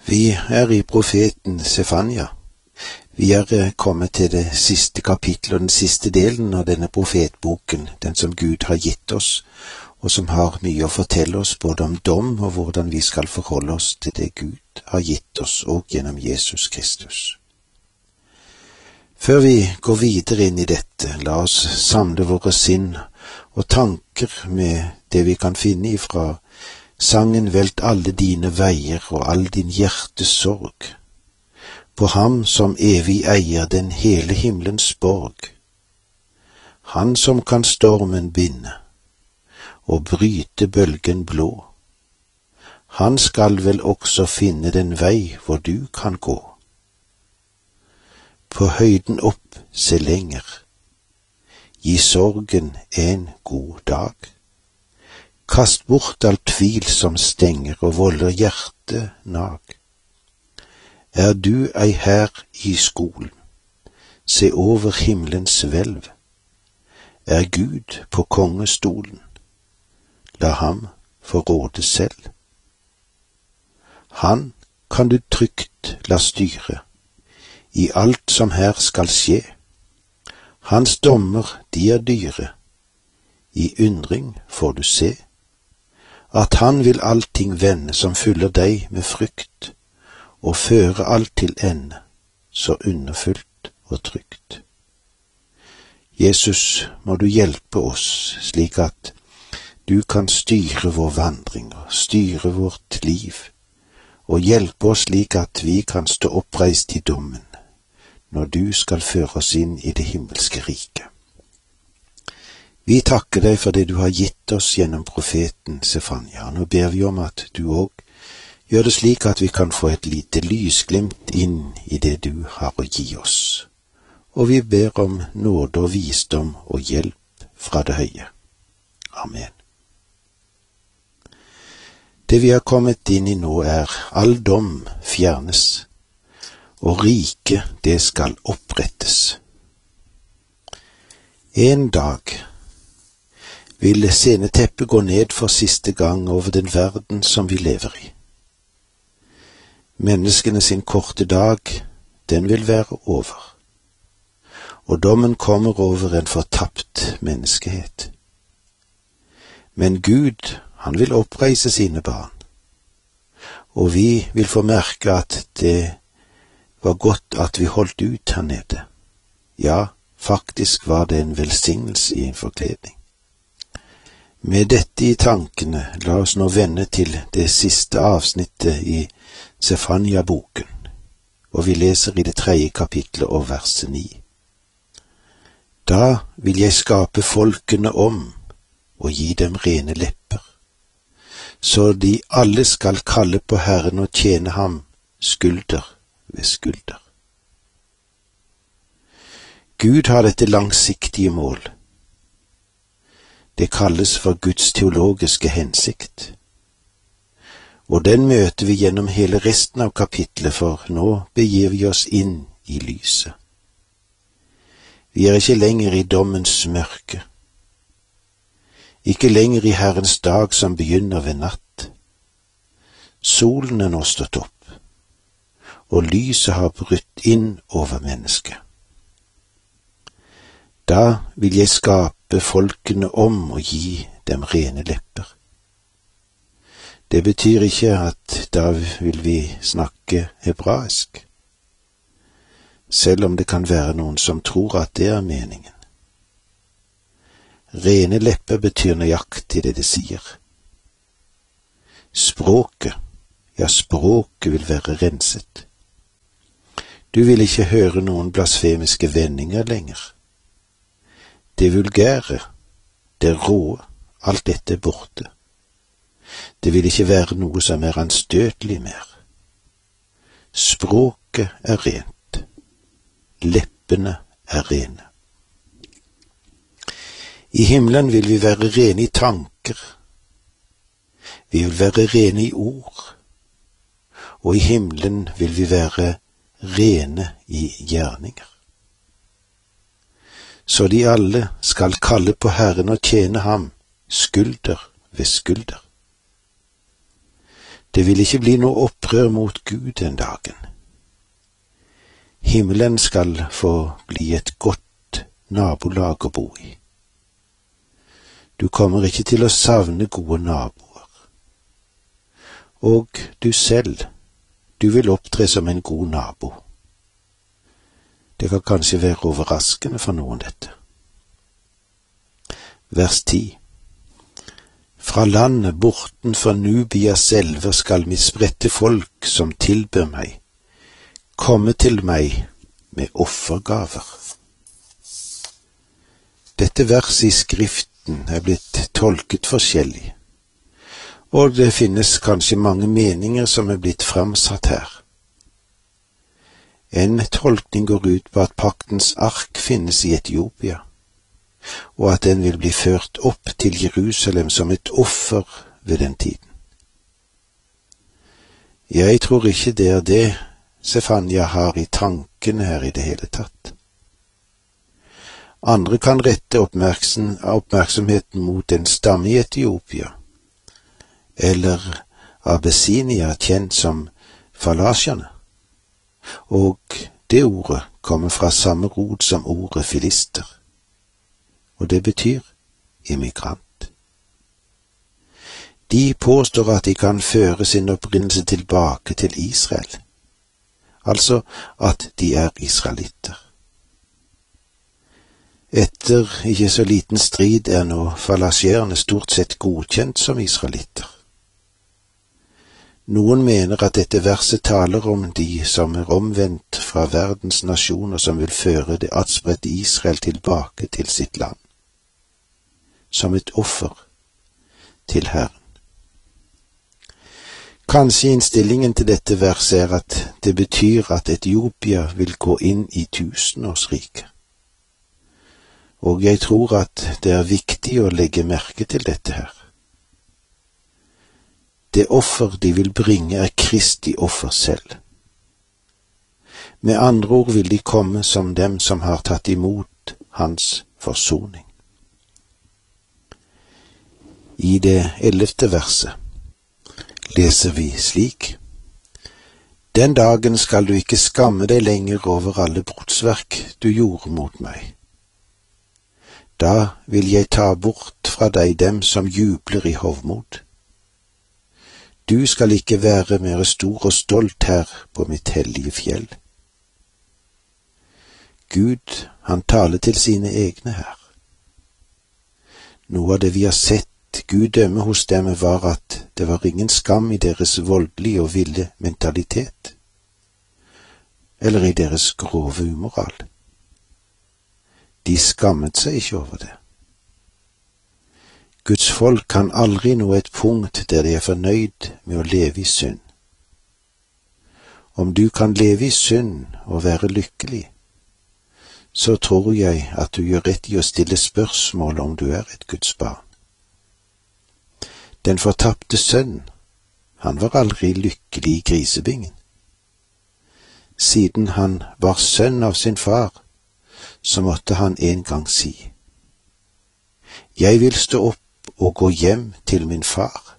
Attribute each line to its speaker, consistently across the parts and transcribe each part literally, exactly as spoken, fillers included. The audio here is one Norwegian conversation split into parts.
Speaker 1: Vi er i profeten Sefania. Vi er kommet til det siste kapittel og den siste delen av denne profetboken, den som Gud har gitt oss, og som har mye å fortelle oss både om dom og hvordan vi skal forholde oss til det Gud har gitt oss og gjennom Jesus Kristus. Før vi går videre inn i dette, la oss samle våre sinn og tanker med det vi kan finne ifra sangen «Velt alle dine veier og all din hjertes sorg». På ham som evig eier den hele himmelens borg, han som kan stormen binde og bryte bølgen blå, han skal vel også finne den vei hvor du kan gå. På høyden opp se lenger, gi sorgen en god dag, kast bort all tvil som stenger og volder hjertet nag. Er du ei her i skolen, se over himmelens hvelv, er Gud på kongestolen, la ham få råde selv. Han kan du trygt la styre, i alt som her skal skje, hans dommer de er dyre, i undring får du se, at han vil allting vende som fyller deg med frykt, og føre alt til ende, så underfullt og trygt. Jesus, må du hjelpe oss slik at du kan styre vår vandring og styre vårt liv, og hjelpe oss slik at vi kan stå oppreist i dommen, når du skal føre oss inn i det himmelske riket. Vi takker deg for det du har gitt oss gjennom profeten Sefania. Nå ber vi om at du også gjør det slik at vi kan få et lite lysglimt inn i det du har å gi oss. Og vi ber om nåde og visdom og hjelp fra det høye. Amen. Det vi har kommet inn i nå er all dom fjernes, og riket det skal opprettes. En dag vil sceneteppet gå ned for siste gang over den verden som vi lever i. Menneskene sin korte dag, den vil være over, og dommen kommer over en fortapt menneskehet. Men Gud, han vil oppreise sine barn, og vi vil få merke at det var godt at vi holdt ut her nede. Ja, faktisk var det en velsignelse i en forkledning. Med dette i tankene, la oss nå vende til det siste avsnittet i Sefania-boken, og vi leser i det tredje kapitlet og verset ni. Da vil jeg skape folkene om og gi dem rene lepper, så de alle skal kalle på Herren og tjene ham skulder ved skulder. Gud har dette langsiktige mål. Det kalles for Guds teologiske hensikt. Og den møter vi gjennom hele resten av kapitlet, for nå begir vi oss inn i lyset. Vi er ikke lenger i dommens mørke, ikke lenger i Herrens dag som begynner ved natt. Solen er nå stått opp, og lyset har brutt inn over mennesket. Da vil jeg skape folkene om og gi dem rene lepper. Det betyr ikke at da vil vi snakke hebraisk, selv om det kan være noen som tror at det er meningen. Rene lepper betyr nøyaktig det det sier. Språket, ja språket vil være renset. Du vil ikke høre noen blasfemiske vendinger lenger. Det vulgære, det råe, alt dette er borte. Det vil ikke være noe som er anstøtelig mer. Språket er rent. Leppene er rene. I himmelen vil vi være rene i tanker. Vi vil være rene i ord. Og i himmelen vil vi være rene i gjerninger. Så de alle skal kalle på Herren og tjene ham skulder ved skulder. Det vil ikke bli noe opprør mot Gud den dagen. Himmelen skal få bli et godt nabolag å bo i. Du kommer ikke til å savne gode naboer. Og du selv, du vil opptre som en god nabo. Det kan kanskje være overraskende for noen dette. Vers ti. Fra landet bortenfor Nubias elver skal mitt spredte folk som tilber meg, komme til meg med offergaver. Dette verset i Skriften er blitt tolket forskjellig, og det finnes kanskje mange meninger som er blitt framsatt her. En tolkning går ut på at paktens ark finnes i Etiopia, og at den vil bli ført opp til Jerusalem som et offer ved den tiden. Jeg tror ikke det er det Sefania har i tankene her i det hele tatt. Andre kan rette oppmerksom, oppmerksomheten mot en stamme i Etiopia, eller Abessinia, kjent som falasjane, og det ordet kommer fra samme rot som ordet filister, og det betyr immigrant. De påstår at de kan føre sin opprinnelse tilbake til Israel, altså at de er israelitter. Etter ikke så liten strid er nå falasjerene stort sett godkjent som israelitter. Noen mener at dette verset taler om de som er omvendt fra verdens nasjoner som vil føre det adspredte Israel tilbake til sitt land, som et offer til Herren. Kanskje innstillingen til dette verset er at det betyr at Etiopia vil gå inn i tusenårsriket. Og jeg tror at det er viktig å legge merke til dette her. Det offer de vil bringe er Kristi offer selv. Med andre ord vil de komme som dem som har tatt imot hans forsoning. I det ellevte verset leser vi slik: Den dagen skal du ikke skamme deg lenger over alle brotsverk du gjorde mot meg. Da vil jeg ta bort fra deg dem som jubler i hovmod. Du skal ikke være mer stor og stolt her på mitt hellige fjell. Gud, han taler til sine egne her. Noe av det vi har sett Gud dømme hos dem var at det var ingen skam i deres voldelige og ville mentalitet, eller i deres grove umoral. De skammet seg ikke over det. Guds folk kan aldri nå et punkt der de er fornøyd med å leve i synd. Om du kan leve i synd og være lykkelig, så tror jeg at du gjør rett i å stille spørsmål om du er et Guds barn. Den fortapte sønn, han var aldri lykkelig i grisebingen. Siden han var sønn av sin far, så måtte han en gang si: Jeg vil stå opp og gå hjem til min far.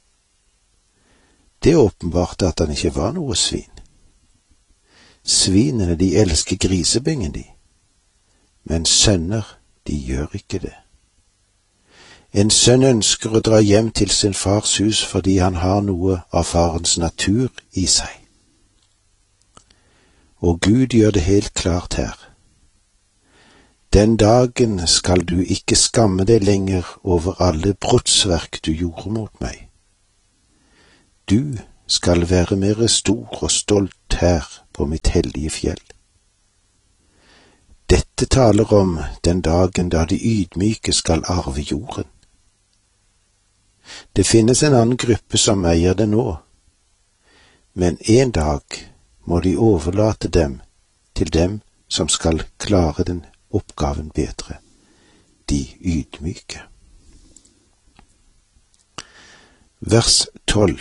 Speaker 1: Det åpenbarte at han ikke var noe svin. Svinene, de elsker grisebingen, de, men sønner, de gjør ikke det. En sønn ønsker å dra hjem til sin fars hus fordi han har noe av farens natur i seg. Og Gud gjør det helt klart her. Den dagen skal du ikke skamme deg lenger over alle brotsverk du gjorde mot meg. Du skal være mer stor og stolt her på mitt hellige fjell. Dette taler om den dagen da de ydmyke skal arve jorden. Det finnes en annen gruppe som eier det nå, men en dag må de overlate dem til dem som skal klare den oppgaven bedre, de ydmyke. Vers tolv.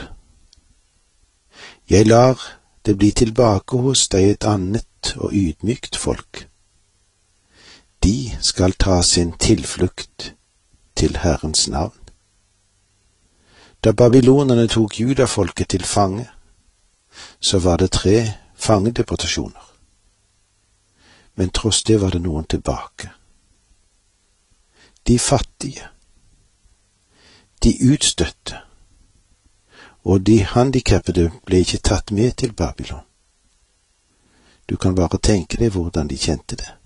Speaker 1: Jeg lar det bli tilbake hos deg et annet og ydmykt folk. De skal ta sin tilflukt til Herrens navn. Da babylonerne tok judafolket til fange, så var det tre fangedeportasjoner. Men tross det var det noen tilbake. De fattige, de utstøtte og de handikappede ble ikke tatt med til Babylon. Du kan bare tenke deg hvordan de kjente det.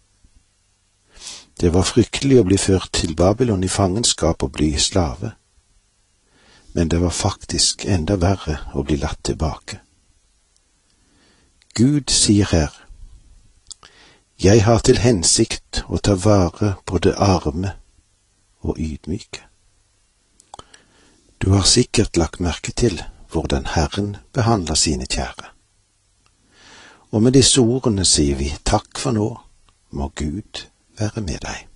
Speaker 1: Det var fryktelig å bli ført til Babylon i fangenskap og bli slave, men det var faktisk enda verre å bli latt tilbake. Gud sier her, «Jeg har til hensikt å ta vare på det arme og ydmyke». Du har sikkert lagt merke til hvordan Herren behandler sine kjære. Og med disse ordene sier vi takk for nå, må Gud være med deg.